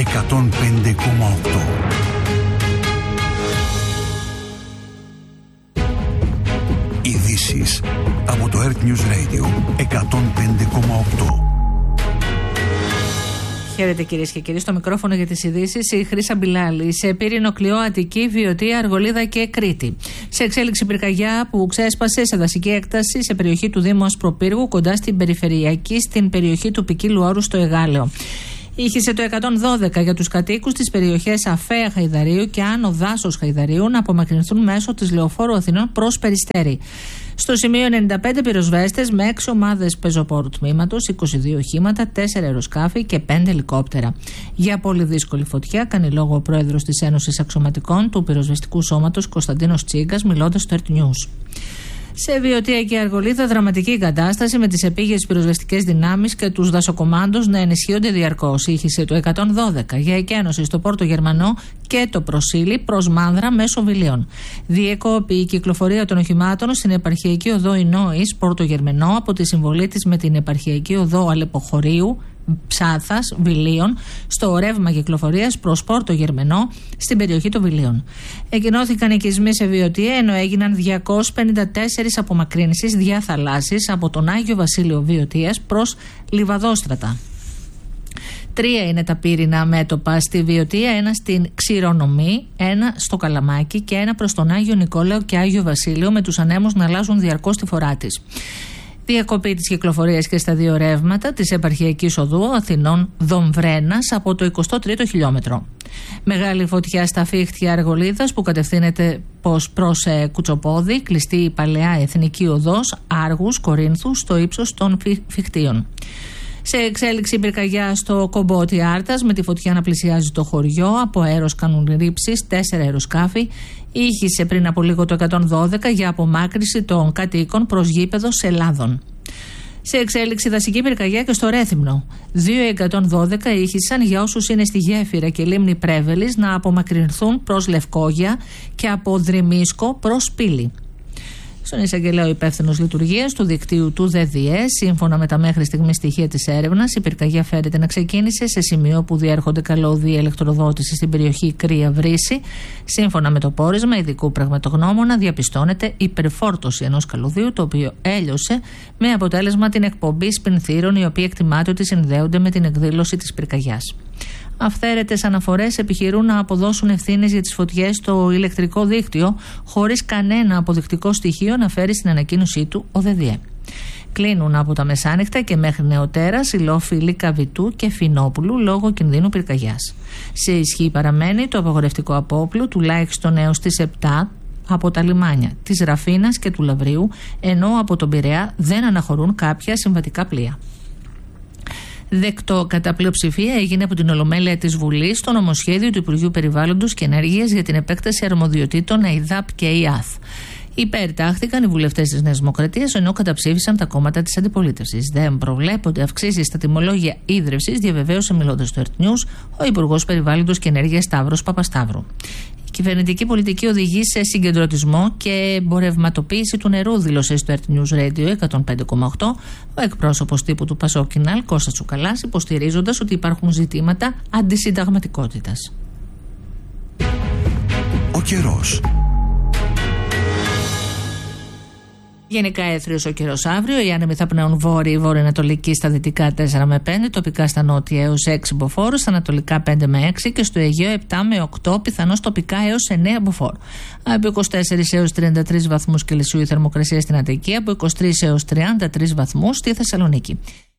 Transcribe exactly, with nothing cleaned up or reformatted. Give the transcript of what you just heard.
εκατόν πέντε κόμμα οκτώ. Ειδήσεις από το Earth News Radio εκατόν πέντε κόμμα οκτώ. Χαίρετε κυρίες και κύριοι, στο μικρόφωνο για τις ειδήσεις η Χρύσα Μπιλάλη. Σε Πύρινο, Κλειό, Αττική, Βιωτία, Αργολίδα και Κρήτη. Σε εξέλιξη πυρκαγιά που ξέσπασε σε δασική έκταση σε περιοχή του Δήμου Ασπροπύργου, κοντά στην Περιφερειακή, στην περιοχή του Ποικίλου Όρου στο Εγάλεο. Ήχησε το εκατόν δώδεκα για τους κατοίκους της περιοχής Αφαία Χαϊδαρίου και Άνω Δάσος Χαϊδαρίου να απομακρυνθούν μέσω της Λεωφόρου Αθηνών προς Περιστέρι. Στο σημείο ενενήντα πέντε πυροσβέστες με έξι ομάδες πεζοπόρου τμήματος, είκοσι δύο οχήματα, τέσσερα αεροσκάφη και πέντε ελικόπτερα. Για πολύ δύσκολη φωτιά κάνει λόγο ο πρόεδρος της Ένωσης Αξιωματικών του Πυροσβεστικού Σώματος Κωνσταντίνος Τσίγκας, μιλώντας στο Earth News. Σε Βιωτία και Αργολίδα, δραματική κατάσταση με τις επίγειες πυροσβεστικές δυνάμεις και τους δασοκομάντους να ενισχύονται διαρκώς. Ήχησε το εκατόν δώδεκα για εκένωση στο Πόρτο Γερμανό και το Προσίλη προς Μάνδρα μέσω Βιλίων. Διεκόπη η κυκλοφορία των οχημάτων στην επαρχιακή οδό Ινόης Πόρτο Γερμανό από τη συμβολή της με την επαρχιακή οδό Αλεποχωρίου Ψάθας, Βιλίων, στο ρεύμα κυκλοφορίας προς Πόρτο Γερμενό στην περιοχή των Βιλίων. Εκκοινώθηκαν οικισμοί σε Βιωτία, ενώ έγιναν διακόσιες πενήντα τέσσερις απομακρύνσεις διαθαλάσσης από τον Άγιο Βασίλειο Βιωτίας προς Λιβαδόστρατα. Τρία είναι τα πύρινα μέτωπα στη Βιωτία, ένα στην Ξηρονομή, ένα στο Καλαμάκι και ένα προς τον Άγιο Νικόλαο και Άγιο Βασίλειο, με τους ανέμους να αλλάζουν διαρκώς τη φορά της. Διακοπή της κυκλοφορίας και στα δύο ρεύματα της επαρχιακής οδού Αθηνών Δομβρένας από το εικοστό τρίτο χιλιόμετρο. Μεγάλη φωτιά στα Φίχτια Αργολίδας που κατευθύνεται προς ε, Κουτσοπόδι, κλειστή η παλαιά εθνική οδός Άργους Κορίνθου στο ύψος των Φιχτίων. Σε εξέλιξη πυρκαγιά στο Κομπότι Άρτας, με τη φωτιά να πλησιάζει το χωριό, από αέρος κάνουν ρήψεις τέσσερα αεροσκάφη. Ήχησε πριν από λίγο το εκατόν δώδεκα για απομάκρυση των κατοίκων προς γήπεδο Σελάδων. Σε εξέλιξη δασική πυρκαγιά και στο Ρέθυμνο. Δύο εκατόν δώδεκα ήχησαν για όσους είναι στη Γέφυρα και λίμνη Πρέβελης να απομακρυνθούν προς Λευκόγια και από Δρυμίσκο προς Πύλη. Στον εισαγγελέα υπεύθυνος λειτουργίας του δικτύου του ΔΔΕ, σύμφωνα με τα μέχρι στιγμή στοιχεία της έρευνας, η πυρκαγιά φέρεται να ξεκίνησε σε σημείο που διέρχονται καλώδια ηλεκτροδότηση στην περιοχή Κρύα Βρύση. Σύμφωνα με το πόρισμα ειδικού πραγματογνώμονα, διαπιστώνεται υπερφόρτωση ενός καλωδίου, το οποίο έλειωσε με αποτέλεσμα την εκπομπή σπινθύρων, οι οποίοι εκτιμάται ότι συνδέονται με την εκδήλωση της πυρκαγιάς. Αυθαίρετες αναφορές επιχειρούν να αποδώσουν ευθύνες για τις φωτιές στο ηλεκτρικό δίκτυο, χωρίς κανένα αποδεικτικό στοιχείο να φέρει στην ανακοίνωσή του ο ΔΔΕ. Κλείνουν από τα μεσάνυχτα και μέχρι νεοτέρας οι λόφοι Λυκαβητού και Φινόπουλου λόγω κινδύνου πυρκαγιάς. Σε ισχύ παραμένει το απαγορευτικό απόπλου τουλάχιστον έως τις επτά από τα λιμάνια της Ραφίνας και του Λαβρίου, ενώ από τον Πειραιά δεν αναχωρούν κάποια συμβατικά πλοία. Δεκτό κατά πλειοψηφία έγινε από την Ολομέλεια της Βουλής το νομοσχέδιο του Υπουργείου Περιβάλλοντος και Ενέργειας για την επέκταση αρμοδιοτήτων ΑΙΔΑΠ και ΙΑΘ. Υπερτάχθηκαν οι βουλευτές της Νέας Δημοκρατίας, ενώ καταψήφισαν τα κόμματα της αντιπολίτευσης. Δεν προβλέπονται αυξήσεις στα τιμολόγια ίδρυυσης, διαβεβαίωσε μιλώντας στο Earth News ο Υπουργός Περιβάλλοντος και Ενέργειας Σταύρος Παπασταύρου. Η κυβερνητική πολιτική οδηγεί σε συγκεντρωτισμό και εμπορευματοποίηση του νερού, δήλωσε στο Earth News Radio εκατόν πέντε κόμμα οκτώ ο εκπρόσωπος τύπου του Πασόκ Κινάλ, Κώστας Τσουκαλάς, υποστηρίζοντας ότι υπάρχουν ζητήματα αντισυνταγματικότητας. Ο καιρός. Γενικά έθριος ο καιρός αύριο. Οι άνεμοι θα πνέουν βόρειοι, βορειοανατολικοί στα δυτικά τέσσερα με πέντε, τοπικά στα νότια έως έξι μποφόρ, στα ανατολικά πέντε με έξι και στο Αιγαίο επτά με οκτώ, πιθανώς τοπικά έως εννέα μποφόρ. Από είκοσι τέσσερις έως τριάντα τρεις βαθμούς Κελσίου η θερμοκρασία στην Αττική, από είκοσι τρεις έως τριάντα τρεις βαθμούς στη Θεσσαλονίκη.